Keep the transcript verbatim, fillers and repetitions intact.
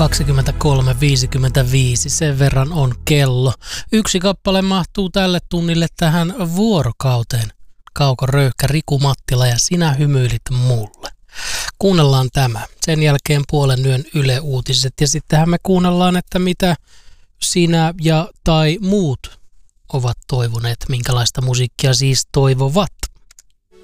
kaksikymmentäkolme viisikymmentäviisi, sen verran on kello. Yksi kappale mahtuu tälle tunnille tähän vuorokauteen. Kauko Röyhkä, Riku Mattila ja Sinä hymyilit mulle. Kuunnellaan tämä. Sen jälkeen puolen yön Yle Uutiset ja sittenhän me kuunnellaan, että mitä sinä ja tai muut ovat toivoneet, minkälaista musiikkia siis toivovat.